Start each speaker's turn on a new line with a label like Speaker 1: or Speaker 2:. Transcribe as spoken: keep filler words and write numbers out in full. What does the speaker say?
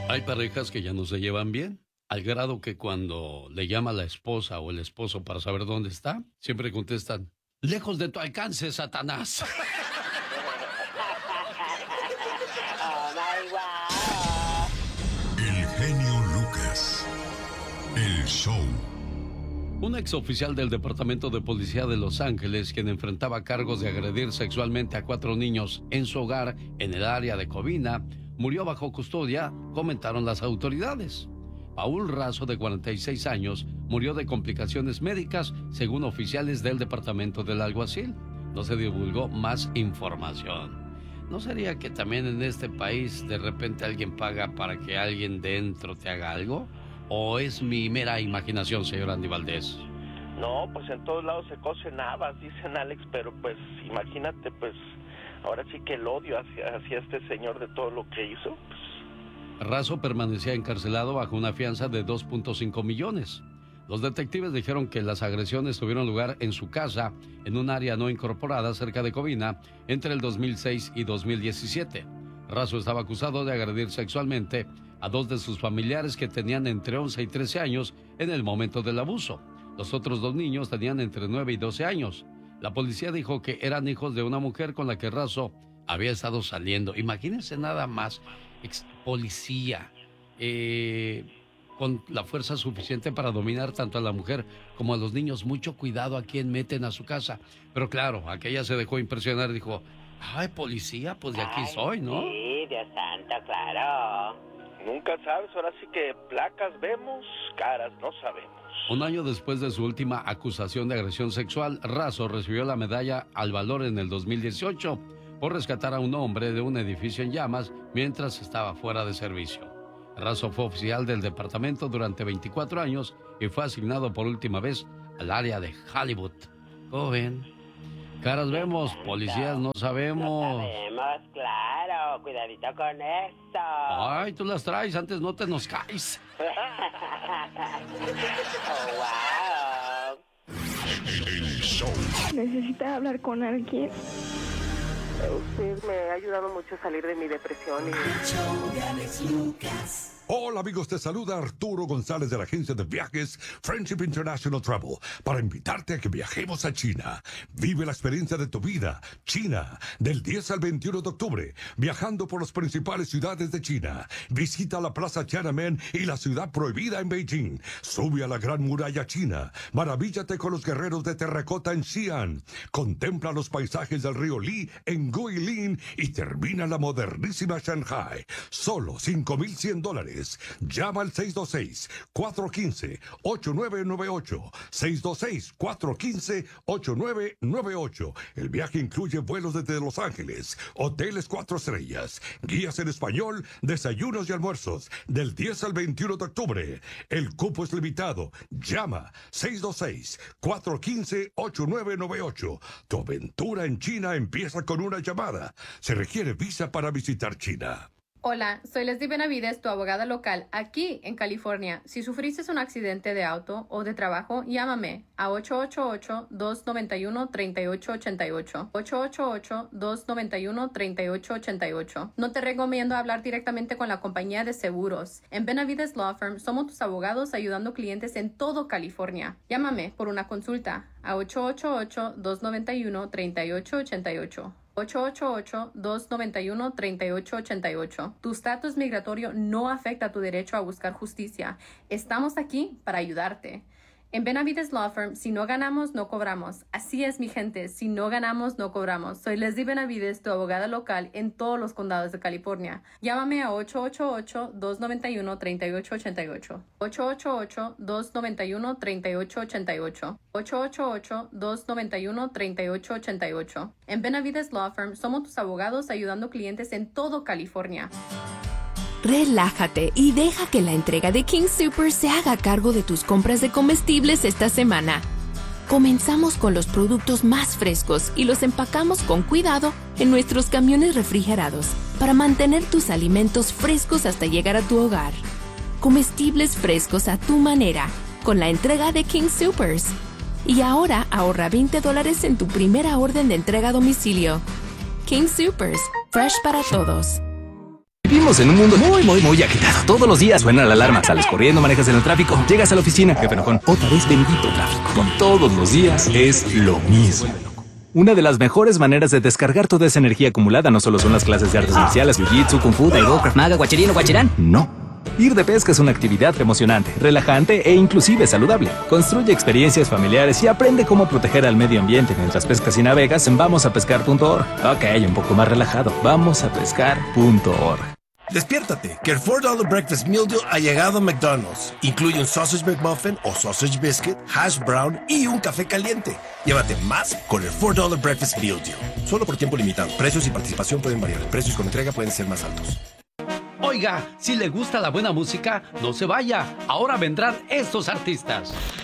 Speaker 1: Hay parejas que ya no se llevan bien, al grado que cuando le llama la esposa o el esposo para saber dónde está, siempre contestan, lejos de tu alcance, Satanás.
Speaker 2: Oh my God.
Speaker 3: El genio Lucas. El show.
Speaker 1: Un exoficial del Departamento de Policía de Los Ángeles, quien enfrentaba cargos de agredir sexualmente a cuatro niños en su hogar en el área de Covina, murió bajo custodia, comentaron las autoridades. Paul Razo, de cuarenta y seis años, murió de complicaciones médicas, según oficiales del Departamento del Alguacil. No se divulgó más información. ¿No sería que también en este país de repente alguien paga para que alguien dentro te haga algo? ¿O es mi mera imaginación, señor Andy Valdés?
Speaker 4: No, pues en todos lados se cocen habas, dicen Alex, pero pues imagínate, pues ahora sí que el odio hacia, hacia este señor de todo lo que hizo. Pues...
Speaker 1: Razo permanecía encarcelado bajo una fianza de dos punto cinco millones. Los detectives dijeron que las agresiones tuvieron lugar en su casa, en un área no incorporada cerca de Covina, entre el dos mil seis y dos mil diecisiete. Razo estaba acusado de agredir sexualmente a dos de sus familiares que tenían entre once y trece años en el momento del abuso. Los otros dos niños tenían entre nueve y doce años. La policía dijo que eran hijos de una mujer con la que Razo había estado saliendo. Imagínense nada más, ex policía, eh, con la fuerza suficiente para dominar tanto a la mujer como a los niños. Mucho cuidado a quien meten a su casa. Pero claro, aquella se dejó impresionar y dijo, ay, policía, pues de aquí
Speaker 2: Ay,
Speaker 1: soy, ¿no?
Speaker 2: Sí, Dios santo, claro.
Speaker 4: Nunca sabes, ahora sí que placas vemos, caras no sabemos.
Speaker 1: Un año después de su última acusación de agresión sexual, Razo recibió la medalla al valor en el dos mil dieciocho por rescatar a un hombre de un edificio en llamas mientras estaba fuera de servicio. Razo fue oficial del departamento durante veinticuatro años y fue asignado por última vez al área de Hollywood. ¿Cómo ven? Caras vemos, policías no sabemos.
Speaker 2: No sabemos, claro. Cuidadito con eso.
Speaker 1: Ay, tú las traes, antes no te nos caes.
Speaker 2: Oh, wow.
Speaker 3: El show.
Speaker 5: Necesita hablar con alguien.
Speaker 6: Usted me ha ayudado mucho a salir de mi depresión. Y...
Speaker 7: El show de Alex Lucas.
Speaker 3: Hola amigos, te saluda Arturo González de la agencia de viajes Friendship International Travel para invitarte a que viajemos a China. Vive la experiencia de tu vida, China, del diez al veintiuno de octubre, viajando por las principales ciudades de China. Visita la Plaza Tiananmen y la ciudad prohibida en Beijing. Sube a la Gran Muralla China. Maravíllate con los guerreros de terracota en Xi'an. Contempla los paisajes del río Li en Guilin y termina la modernísima Shanghai. Solo cinco mil cien dólares. Llama al seis dos seis, cuatro uno cinco, ocho nueve nueve ocho. seis dos seis, cuatro uno cinco, ocho nueve nueve ocho. El viaje incluye vuelos desde Los Ángeles, hoteles cuatro estrellas, guías en español, desayunos y almuerzos, del diez al veintiuno de octubre. El cupo es limitado. Llama seis dos seis, cuatro uno cinco, ocho nueve nueve ocho. Tu aventura en China empieza con una llamada. Se requiere visa para visitar China.
Speaker 8: Hola, soy Leslie Benavides, tu abogada local aquí en California. Si sufriste un accidente de auto o de trabajo, llámame a ocho ocho ocho, dos nueve uno, tres ocho ocho ocho. ocho ocho ocho, dos nueve uno, tres ocho ocho ocho. No te recomiendo hablar directamente con la compañía de seguros. En Benavides Law Firm somos tus abogados ayudando clientes en todo California. Llámame por una consulta a ocho ocho ocho, dos nueve uno, tres ocho ocho ocho. ocho ocho ocho, dos nueve uno, tres ocho ocho ocho. Tu estatus migratorio no afecta tu derecho a buscar justicia. Estamos aquí para ayudarte. En Benavides Law Firm, si no ganamos, no cobramos. Así es, mi gente, si no ganamos, no cobramos. Soy Leslie Benavides, tu abogada local en todos los condados de California. Llámame a ocho ocho ocho, dos nueve uno, tres ocho ocho ocho. ocho ocho ocho, dos nueve uno, tres ocho ocho ocho. ocho ocho ocho, dos nueve uno, tres ocho ocho ocho. En Benavides Law Firm somos tus abogados ayudando clientes en todo California.
Speaker 9: Relájate y deja que la entrega de King Soopers se haga cargo de tus compras de comestibles esta semana. Comenzamos con los productos más frescos y los empacamos con cuidado en nuestros camiones refrigerados para mantener tus alimentos frescos hasta llegar a tu hogar. Comestibles frescos a tu manera con la entrega de King Soopers. Y ahora ahorra veinte dólares en tu primera orden de entrega a domicilio. King Soopers, fresh para todos.
Speaker 10: Vivimos en un mundo muy, muy, muy agitado. Todos los días suena la alarma. Sales corriendo, manejas en el tráfico, llegas a la oficina. Jefe enojón, otra vez bendito tráfico. Con todos los días es lo mismo. Una de las mejores maneras de descargar toda esa energía acumulada no solo son las clases de artes marciales, jiu-jitsu, kung fu, taibo, krav maga, guachirino, guachirán. No. Ir de pesca es una actividad emocionante, relajante e inclusive saludable. Construye experiencias familiares y aprende cómo proteger al medio ambiente mientras pescas y navegas en vamos a pescar punto org. Ok, un poco más relajado. vamos a pescar punto org.
Speaker 11: Despiértate, que el cuatro dólar Breakfast Meal Deal ha llegado a McDonald's. Incluye un Sausage McMuffin o Sausage Biscuit, Hash Brown y un café caliente. Llévate más con el cuatro dólar Breakfast Meal Deal. Solo por tiempo limitado. Precios y participación pueden variar. Precios con entrega pueden ser más altos.
Speaker 1: Oiga, si le gusta la buena música, no se vaya. Ahora vendrán estos artistas.